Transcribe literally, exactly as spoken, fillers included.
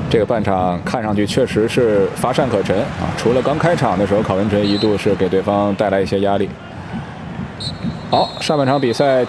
这个半场看上去确实是乏善可陈啊，除了刚开场的时候，郝文垂一度是给对方带来一些压力。好，上半场比赛。